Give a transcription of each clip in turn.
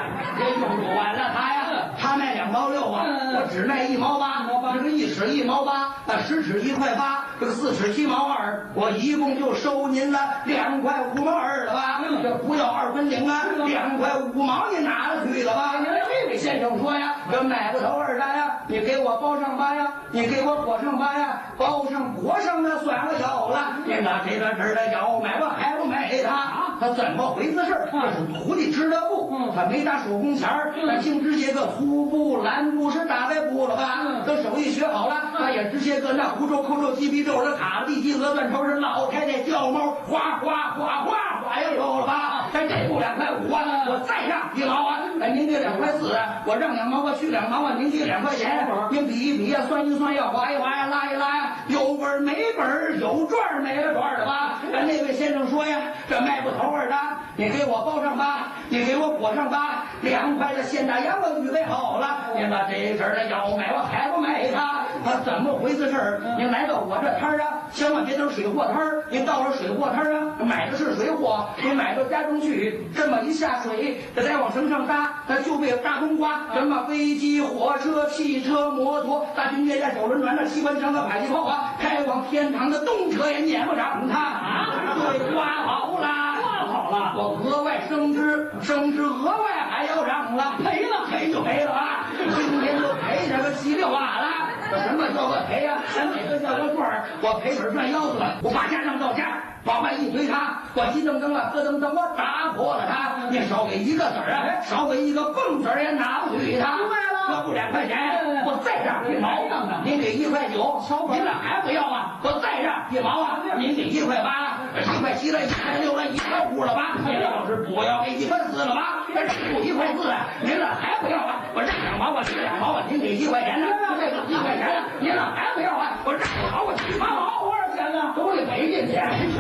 也用不完了他呀，他卖2毛6啊，我只卖1毛8，这个1尺1毛8，那10尺1块8，这个4尺7毛2，我一共就收您了2块5毛2了吧？这不要2分领啊，2块5毛您拿了去了吧？这位先生说呀，这买不头2单呀，你给我包上吧呀，你给我裹上吧呀，包上裹上那算个小了，您拿这个事的要买我还不买他怎么回事？这是徒弟织的布，他没打手工钱儿，他净织些个粗布、蓝布是打在布了吧？这手艺学好了，他也织些个那胡皱、扣皱、鸡皮皱、这卡地、鸡鹅、断头是老太太叫猫，哗哗哗哗哗又有了吧？这布2块5啊，我再让1毛啊，您给2块4啊，我让2毛我去2毛啊，您给2块钱，您比一比呀，算一算呀，划一划呀，拉一拉呀，有本没本，有赚没赚的吧？那位先生说呀，这卖不头2单，你给我包上吧，你给我裹上吧，2块的现大洋我预备好了，您把这事儿的要买我还不买他怎么回事您来到我这摊儿啊，千万别等水货摊儿，您到了水货摊儿啊，买的是水货，您买到家中去，这么一下水，再往绳上搭，那就被大冬瓜，什么飞机、火车、汽车、摩托、大军舰、手轮船、那机关枪和迫击炮啊，开往天堂的动车也撵不上它对，刮好了，我额外升值额外还要涨了，赔就赔了啊！今天就赔这个稀里哗啦。这什么叫个赔呀？哪个叫个赚儿？我赔本赚腰子了，我把家当到家，往外一推他，我急噔噔了，咯噔噔，我打破了他。你少给1个子儿啊，少给1个蹦子儿也拿不去他。这不2块钱，我再让1毛，您给1块9，您俩还不要啊？我再让1毛啊，您给1块8，1块7了，1块6了，1块5了吧？您要是不要给1块4了吧？这不1块4了，您俩还不要啊？我让2毛，我去2毛啊，您给1块钱呢？这个1块钱了，您俩还不要啊？我让2毛，我去8毛，多少钱呢？都得赔进去。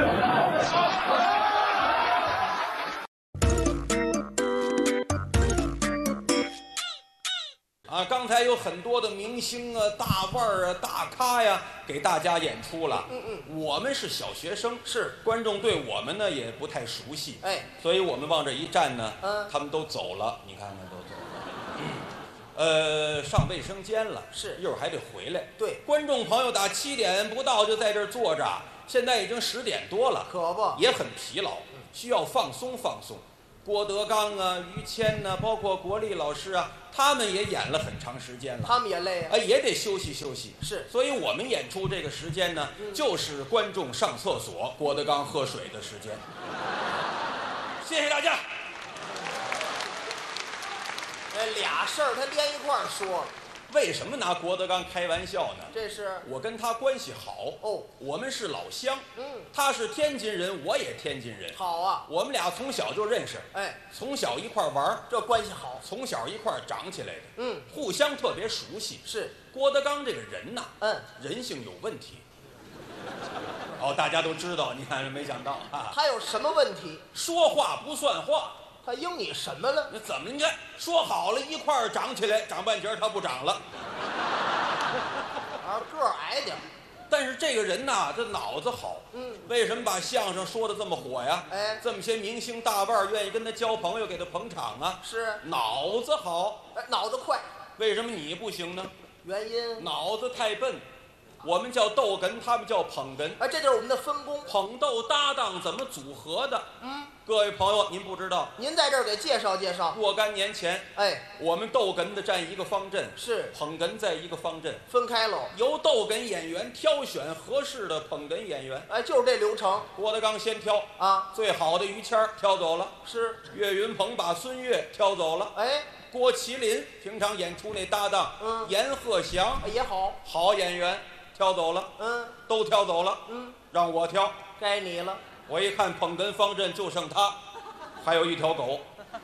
刚才有很多的明星啊、大腕儿啊、大咖呀，给大家演出了。我们是小学生， 是观众对我们呢也不太熟悉，所以我们往这一站呢，他们都走了，你看看都走了。上卫生间了， 是一会儿还得回来。 对， 观众朋友打7点不到就在这儿坐着，现在已经10点多了， 可不也很疲劳，需要放松放松。郭德纲啊、于谦呐，包括国立老师啊，他们也演了很长时间了， 他们也累啊， 也得休息休息。 是， 所以我们演出这个时间呢，就是观众上厕所、郭德纲喝水的时间。谢谢大家。 俩事儿他连一块儿说， 为什么拿郭德纲开玩笑呢？ 这是我跟他关系好我们是老乡，他是天津人，我也天津人， 好啊， 我们俩从小就认识，从小一块玩， 这关系好， 从小一块长起来的，互相特别熟悉。 是郭德纲这个人呐，人性有问题。大家都知道，你看没想到啊， 他有什么问题？ 说话不算话。 他应你什么了？ 那怎么？你看说好了一块儿长起来，长半截他不长了， 个儿矮点。 但是这个人呐，这脑子好，为什么把相声说的这么火呀？这么些明星大腕愿意跟他交朋友，给他捧场啊？ 是脑子好， 脑子快。 为什么你不行呢？ 原因脑子太笨。我们叫逗哏，他们叫捧哏， 这就是我们的分工。 捧逗搭档怎么组合的？各位朋友，您不知道， 您在这儿给介绍介绍。 若干年前，我们逗哏的站一个方阵， 是捧哏在一个方阵， 分开喽。 由逗哏演员挑选合适的捧哏演员， 就是这流程。 郭德纲先挑最好的于谦挑走了， 是岳云鹏把孙越挑走了，郭麒麟平常演出那搭档，阎鹤祥也好演员。挑走了，都挑走了，让我挑， 该你了。 我一看捧哏方阵就剩他，还有一条狗。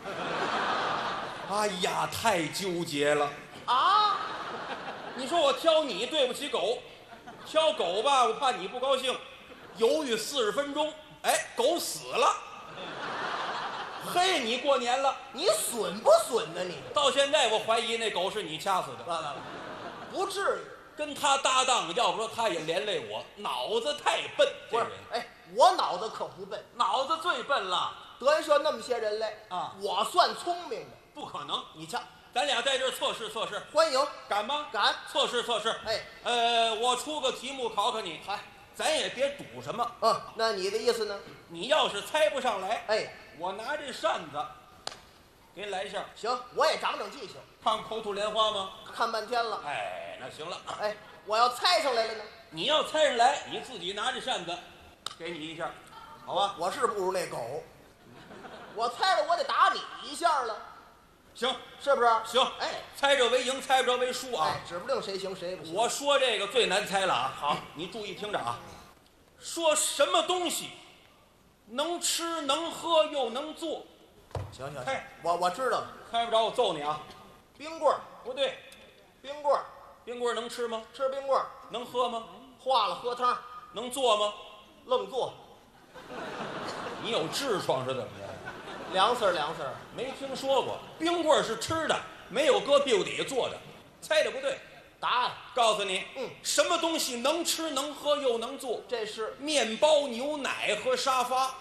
哎呀，太纠结了啊！ 你说我挑你对不起狗，挑狗吧，我怕你不高兴，犹豫40分钟，狗死了。嘿，你过年了， 你损不损呢？你到现在我怀疑那狗是你掐死的。 不至于。 跟他搭档，要不说他也连累我，脑子太笨。这人， 我脑子可不笨， 脑子最笨了。 德云社那么些人来我算聪明的。 不可能。 你瞧， 咱俩在这儿测试测试， 欢迎， 敢吗？ 敢。 测试测试。 哎， 我出个题目考考你， 嗨， 咱也别赌什么。 那你的意思呢？ 你要是猜不上来， 哎， 我拿这扇子给你来一下， 行，我也长长记性。 看口吐莲花吗？ 看半天了。 哎，那行了。 哎，我要猜上来了呢？ 你要猜上来，你自己拿着扇子，给你一下，好吧？ 我是不如那狗，我猜了我得打你一下了， 行， 是不是？ 行， 哎， 猜着为赢，猜不着为输啊。 哎，指不定谁行谁不行。 我说这个最难猜了啊！好，你注意听着啊。说什么东西能吃能喝又能做？ 行行， 哎， 我知道了， 猜不着我揍你啊！ 冰棍儿， 不对， 冰棍儿， 冰棍儿能吃吗？ 吃冰棍儿， 能喝吗？ 化了喝汤， 能做吗？ 愣做， 你有痔疮是怎么着？ 凉丝儿凉丝儿。 没听说过，冰棍儿是吃的，没有搁屁股底下做的。猜的不对， 答案， 告诉你，什么东西能吃能喝又能做？ 这是面包、牛奶和沙发。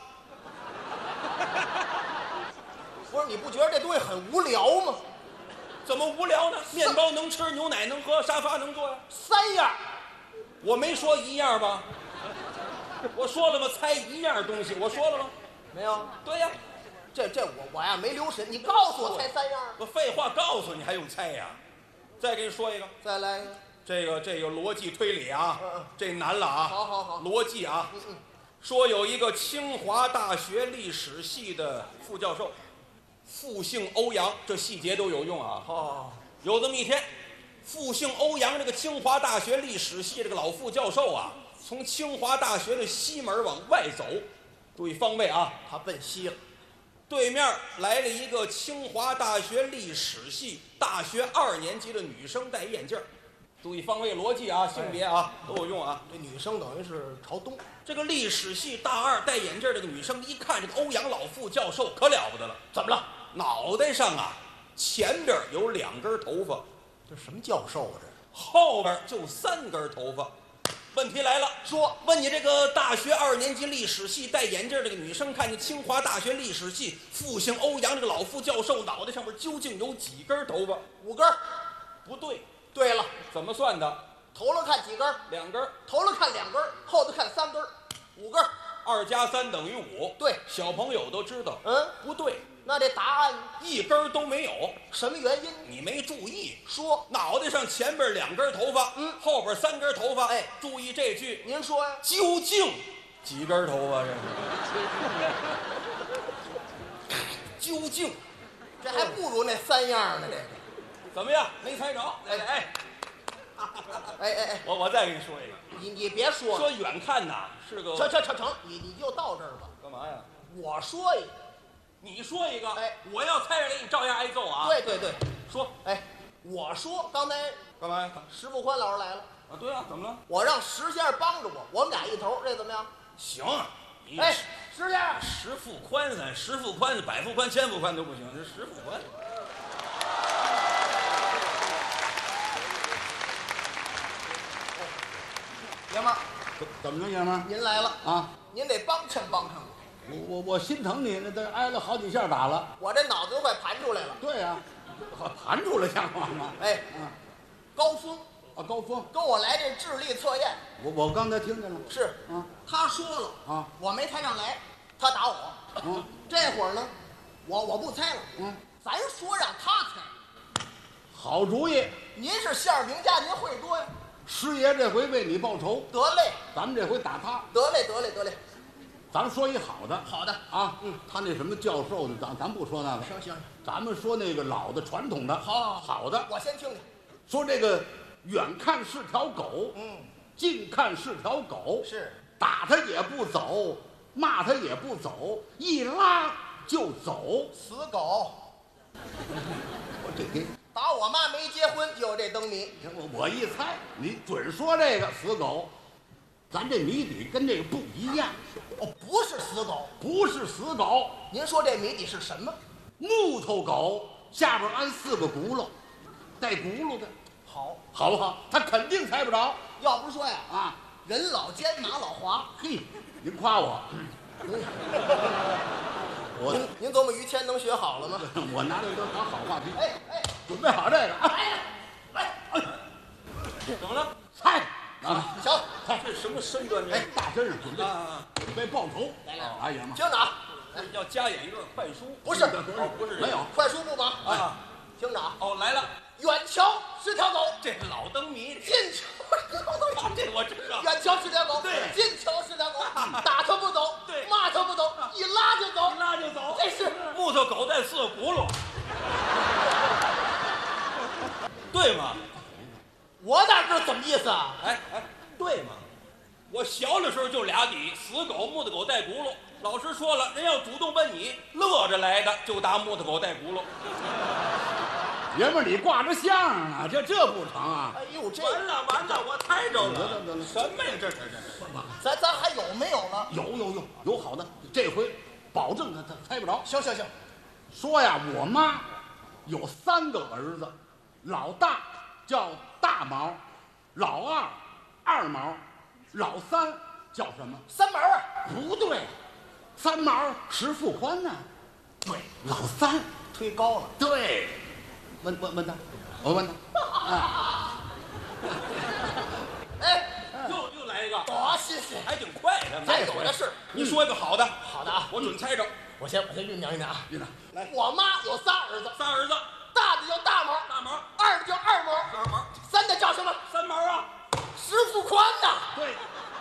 不是？你不觉得这东西很无聊吗？ 怎么无聊呢？面包能吃，牛奶能喝，沙发能坐呀。 三样， 我没说一样吧？我说了吗？猜一样东西，我说了吗？ 没有？ 对呀， 这我呀没留神，你告诉我猜三样。 我废话告诉你，还用猜呀？再给你说一个， 再来一个。 这个逻辑推理啊，这难了啊。 好， 逻辑啊。说有一个清华大学历史系的副教授，复姓欧阳，这细节都有用啊。有这么一天，复姓欧阳这个清华大学历史系这个老副教授啊，从清华大学的西门往外走，注意方位啊， 他奔西了。 对面来了一个清华大学历史系大学2年级的女生，戴眼镜儿。注意方位逻辑啊，性别啊都有用啊。 这女生等于是朝东。 这个历史系大2戴眼镜儿这个女生一看这个欧阳老副教授可了不得了，怎么了？脑袋上啊前边有2根头发， 这什么教授啊？这后边就3根头发。问题来了，说问你这个大学2年级历史系戴眼镜这个女生，看见清华大学历史系复姓欧阳这个老副教授脑袋上面究竟有几根头发 ？5根。 不对。 对了， 怎么算的？ 头了看几根 ？2根。 头了看2根，后头看3根，5根。 2加3等于5。 对， 小朋友都知道。不对。 那这答案 1根都没有。 什么原因？ 你没注意。 说脑袋上前边2根头发，后边3根头发。 哎， 注意这句。 您说呀？ 究竟几根头发？这是究竟， 这还不如那3样呢。这个怎么样？没猜着？ 哎， 我再给你说一个。 你别说了， 说远看呐是个成，你就到这儿吧。 干嘛呀？ 我说一个， 你说一个。 哎， 我要猜上来，你照样挨揍啊。 对， 说。 哎，我说刚才干嘛呀？ 石富宽老师来了。 啊，对啊，怎么了？ 我让石先生帮着我们俩一头，这怎么样？ 行。 哎，石先生， 石富宽咱石富宽、百富宽、千富宽都不行，这石富宽。 爷们儿， 怎么着，爷们儿？ 您来了啊！ 您得帮衬我。 我心疼你，那都挨了好几下打了。 我这脑子都快盘出来了。 对呀，盘出来像话吗？ 哎，高峰啊，高峰跟我来这智力测验。 我刚才听见了。 是啊， 他说了啊， 我没猜上来，他打我。这会儿呢，我不猜了。咱说让他猜。 好主意。 您是馅儿饼家，您会多呀。 师爷这回为你报仇。 得嘞， 咱们这回打他。 得嘞。 咱们说一好的。 好的啊，他那什么教授的，咱不说那个。 行， 咱们说那个老的传统的。好的。 我先听听。 说这个远看是条狗，近看是条狗， 是打他也不走，骂他也不走，一拉就走。 死狗。 我这打我妈没结婚就有这灯谜。 我一猜，你准说这个死狗。咱这谜底跟这个不一样。 不是死狗。 不是死狗。 您说这谜底是什么？ 木头狗下边安4个轱辘，带轱辘的。好不好？他肯定猜不着。 要不说呀， 人老奸马老滑。 嘿，您夸我。 您琢磨于谦能学好了吗？ 我拿这都当好话题。 哎， 准备好这个啊！ 来， 怎么了？ 猜啊！ 行， 这什么身段？这哎，大身上准备啊， 准备报仇。 来， 哎呀妈！ 听着啊， 要加演一段快书？ 不是， 不是没有快书不忙啊。 听着啊， 哦，来了， 远瞧是条狗， 这老灯谜， 近瞧这我知道。 远瞧是条狗， 对近瞧是条狗，打它不走， 对骂它不走，一拉就走， 一拉就走， 这是木头狗带4个轱辘，对吗？ 我哪知道怎么意思啊？ 哎，对吗？我小的时候就俩底，死狗、木头狗带轱辘。老师说了，人要主动奔你，乐着来的就打木头狗带轱辘。 爷们儿，你挂着相啊，这不成啊！ 哎呦，这完了，我猜着了。 得了什么呀？这， 咱还有没有了？ 有好的，这回保证他猜不着。 行， 说呀，我妈有3个儿子，老大叫大毛，老二二毛，老三叫什么？ 三毛啊， 不对，三毛石富宽呢？对，老三忒高了。 对，问他，我问他， 哎， 又来一个， 多新鲜！ 还挺快的。 再有的是。 你说一个好的， 好的啊， 我准猜着。 我先酝酿啊。 院长， 来， 我妈有仨儿子， 3儿子， 大的叫大毛， 大毛、 二的叫二毛， 二毛、 三的叫什么？ 三毛啊。 石富宽呐。 对，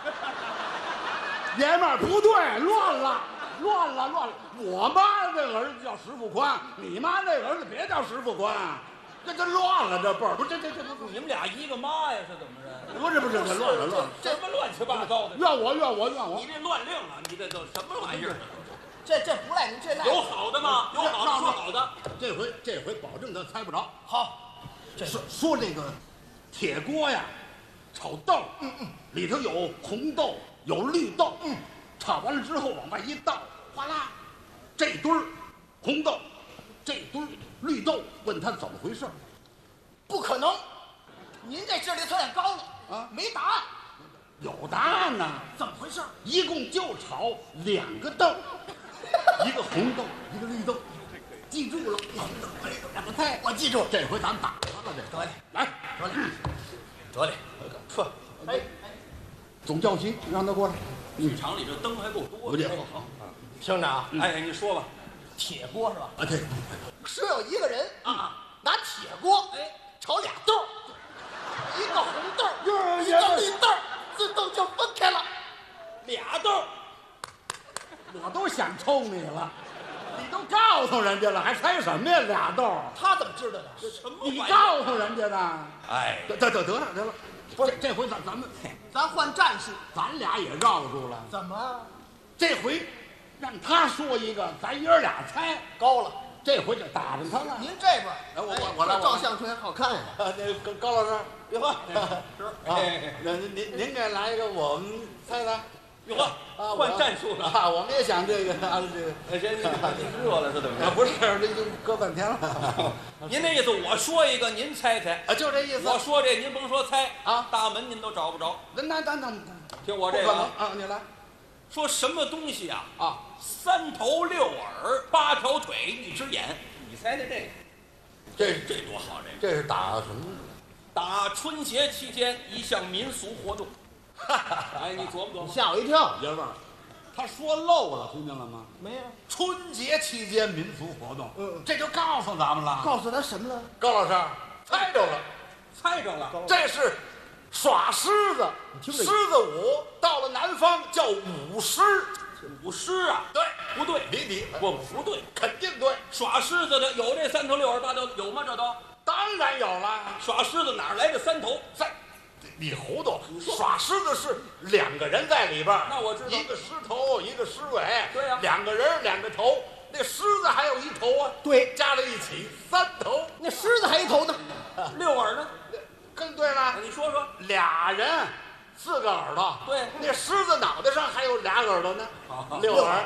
爷们儿不对，乱了。我妈这个儿子叫石富宽，你妈那个儿子别叫石富宽，这乱了，这辈儿不这你们俩一个妈呀？是怎么着？ 不是这乱了。 什么乱七八糟的？ 怨我！ 你这乱令啊！你这都什么玩意儿？ 这不赖您，这赖有好的吗？有好的说好的。 这回保证他猜不着。 好。 说这个铁锅呀，炒豆，里头有红豆，有绿豆，炒完了之后往外一倒，哗啦，这堆儿红豆，这堆儿绿豆，问他怎么回事？ 不可能，您这智力特点高了啊， 没答案。 有答案呢， 怎么回事？ 一共就炒2个豆，一个红豆，一个绿豆，记住了。 我记住。 这回咱打他了，这得嘞， 来， 得嘞， 说，哎， 总教习让他过来。 剧场里这灯还够多我这好。 听着啊， 哎，你说吧。 铁锅是吧？ 啊，对， 说有一个人啊， 拿铁锅炒俩豆，一个红豆， 呀一个绿豆，自动就分开了。 俩豆， 我都想抽你了，你都告诉人家了，还猜什么呀？2豆， 他怎么知道的？ 什么你玩意儿？ 告诉人家的。 哎， 得了，不是这回咱们咱换战术。 咱俩也绕住了。 怎么这回让他说一个，咱爷儿俩猜。 高了？ 这回就打着他了。 您这边， 我来照相出来好看呀。 那高老师，别慌哎那您给来一个，我们猜猜。 哟呵，换战术了。 啊！我们也想这个啊，这个哎，这热了是怎么着？ 不是，这就搁半天了。 您那意思，我说一个，您猜猜。 啊，就这意思。 我说这，您甭说猜啊， 大门您都找不着。 那听我这个啊， 你来说什么东西啊？ 啊 ，3头6耳8条腿1只眼，你猜猜这个？这多好， 这是打什么？ 打春节期间一项民俗活动。哎，你琢磨琢磨。 吓我一跳。 爷们儿，他说漏了，听见了吗？ 没有。 春节期间民俗活动，这就告诉咱们了。 告诉他什么了？ 高老师猜着了， 猜着了。 这是耍狮子，狮子舞，到了南方叫舞狮。 舞狮啊？ 对， 不对， 你不对， 肯定对。 耍狮子的有这3头6耳8条，有吗？这都当然有了。 耍狮子哪来这3头？ 你糊涂！耍狮子是2个人在里边儿， 那我知道， 一个狮头，一个狮尾。 对呀 ，2个人2个头，那狮子还有1头啊。 对， 加在一起3头。 那狮子还一头呢 ，6耳呢？ 更对了。 你说说 ，2人4个耳朵。 对， 那狮子脑袋上还有2耳朵呢，6耳。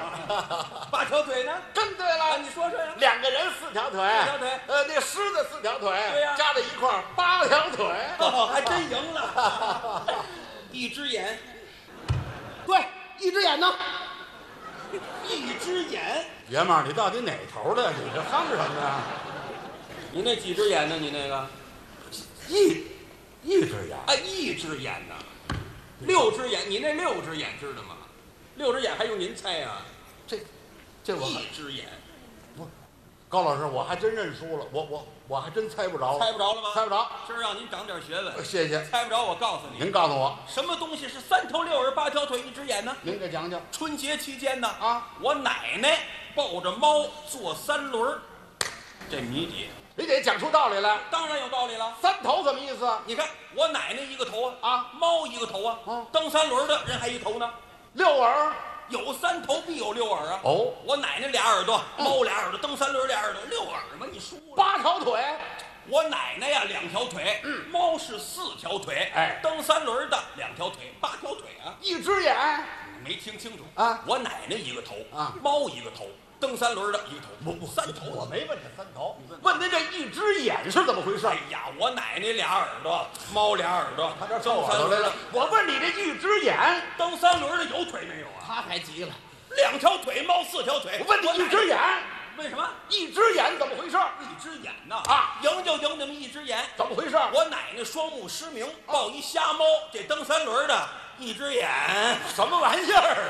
8条腿呢？ 更对了。 你说说呀。 2个人4条腿。 4条腿。 那狮子4条腿。 对呀。 加在一块儿8条腿。 还真赢了。1只眼。 对，1只眼呢？ 一只眼， 爷们儿，你到底哪头的？你这哼什么呀？ 你那几只眼呢？你那个一只眼啊，一只眼呢？6只眼，你那6只眼知道吗？6只眼还用您猜啊？ 这我一只眼， 不，高老师，我还真认输了，我还真猜不着， 猜不着了吗？ 猜不着， 今儿让您长点学问。 谢谢。 猜不着，我告诉你， 您告诉我， 什么东西是3头6耳8条腿1只眼呢？ 您给讲讲。 春节期间呢， 啊， 我奶奶抱着猫坐3轮，这谜底你得讲出道理来。 当然有道理了。 3头什么意思？ 你看我奶奶一个头啊， 猫一个头啊， 嗯蹬3轮的人还一头呢。 6耳， 有3头必有6耳啊。 哦， 我奶奶俩耳朵，猫俩耳朵，蹬3轮俩耳朵，6耳嘛，你输了。 8条腿， 我奶奶呀2条腿，猫是4条腿， 哎， 蹬3轮的2条腿，8条腿啊。 一只眼， 你没听清楚啊？ 我奶奶一个头啊， 猫一个头，蹬3轮的一个头，不3头。 我没问这3头，问您这一只眼是怎么回事？ 哎呀，我奶奶俩耳朵，猫俩耳朵， 他这揍我头来了。我问你这一只眼， 蹬3轮的有腿没有啊？ 他还急了， 2条腿，猫4条腿。 我问你一只眼， 为什么？ 一只眼怎么回事？ 一只眼呐啊， 赢就赢那么一只眼， 怎么回事？ 我奶奶双目失明，抱一瞎猫，这蹬3轮的一只眼， 什么玩意儿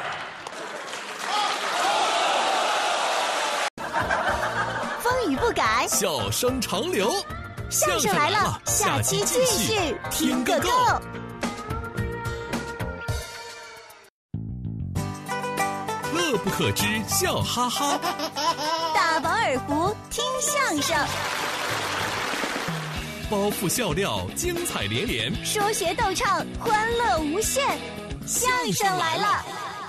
啊？风雨不改， 笑声长流。 相声来了，下期继续听个够。 乐不可支，笑哈哈。 大饱耳福，听相声。 包袱笑料，精彩连连。 说学逗唱，欢乐无限。相声来了。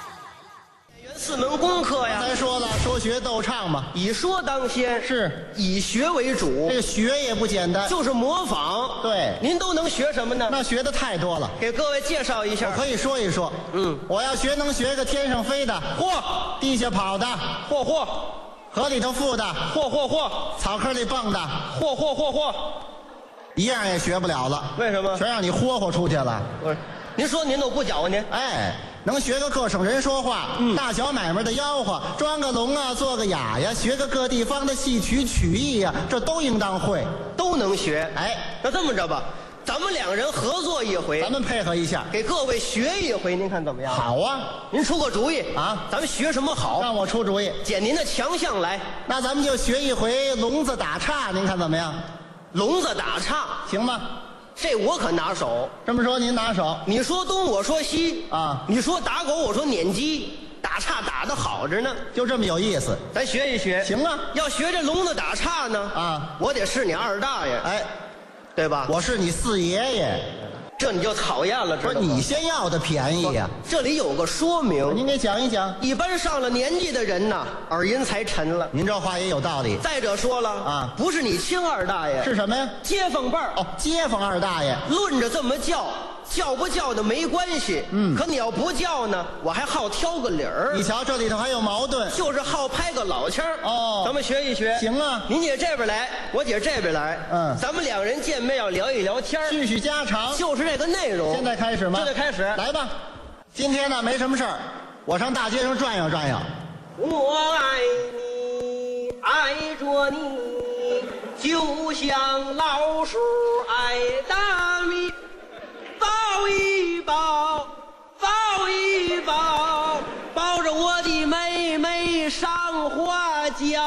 4门功课呀， 咱说了，说学逗唱嘛， 以说当先， 是以学为主。 这个学也不简单， 就是模仿。 对， 您都能学什么呢？ 那学的太多了。 给各位介绍一下， 可以说一说。我要学能学个天上飞的， 嚯， 地下跑的， 嚯， 河里头浮的， 嚯， 草坑里蹦的， 嚯， 一样也学不了了。 为什么？ 全让你霍霍出去了。 不是，您说您都不搅和您。 哎，能学个各省人说话，大小买卖的吆喝，装个聋啊，做个哑呀，学个各地方的戏曲曲艺呀，这都应当会， 都能学。 哎， 那这么着吧，咱们2人合作一回， 咱们配合一下， 给各位学一回，您看怎么样？ 好啊， 您出个主意啊， 咱们学什么好？ 让我出主意， 捡您的强项来。 那咱们就学一回聋子打岔，您看怎么样？ 聋子打岔行吗？ 这我可拿手。 这么说您拿手， 你说东，我说西啊， 你说打狗，我说撵鸡，打岔打得好着呢， 就这么有意思。 咱学一学。 行啊， 要学这聋子打岔呢， 啊， 我得是你二大爷， 哎， 对吧？ 我是你四爷爷， 这你就讨厌了，知不是道吗？ 你先要的便宜呀。 这里有个说明， 您给讲一讲。 一般上了年纪的人呐，耳音才沉了。 您这话也有道理。 再者说了啊， 不是你亲二大爷， 是什么呀？ 街坊辈儿。 哦，街坊二大爷。 论着这么叫，叫不叫的没关系。可你要不叫呢，我还好挑个理儿。 你瞧，这里头还有矛盾。 就是好拍个老腔儿。 哦， 咱们学一学。 行啊， 您姐这边来，我姐这边来。咱们2人见面要聊一聊天， 叙叙家常， 就是这个内容。 现在开始吗？ 现在开始， 来吧。今天呢没什么事儿，我上大街上转悠转悠。 我爱你，爱着你，就像老鼠爱大米。抱一抱，抱一抱，抱着我的妹妹上花轿，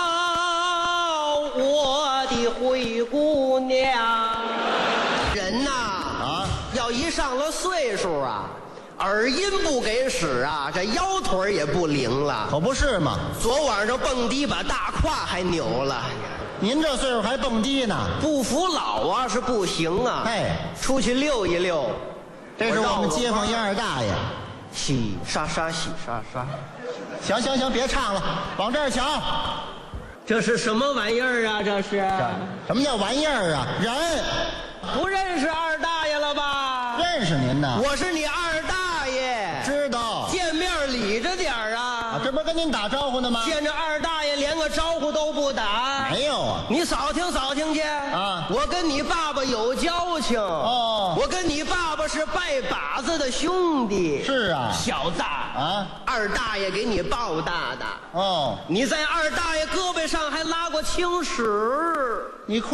我的灰姑娘。人呐，要一上了岁数啊，耳音不给使啊，这腰腿也不灵了。 可不是嘛， 昨晚上蹦迪把大胯还扭了。 您这岁数还蹦迪呢？ 不服老啊是不行啊。 哎， 出去溜一溜。 这是我们街坊一二大爷。 洗刷刷，洗刷刷。 行，别唱了，往这儿瞧。 这是什么玩意儿啊？这是什么叫玩意儿啊？人不认识二大爷了吧？ 认识您呢， 我是你二大爷。 知道。 见面理着点儿啊。 这不跟您打招呼呢吗？ 见着二大爷连个招呼都不打。 没有啊。 你少听去啊！ 我跟你爸爸有交情哦， 我跟你爸爸是拜把子的兄弟。 是啊， 小子啊， 二大爷给你抱大的哦， 你在二大爷胳膊上还拉过青屎。 你快